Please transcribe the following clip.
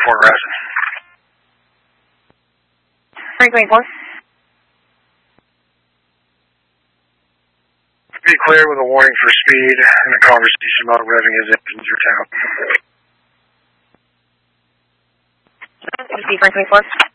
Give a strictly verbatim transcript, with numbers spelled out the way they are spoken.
Fort Horizon. three twenty-four. Be clear with a warning for speed and a conversation about revving his engines or town. three twenty-four.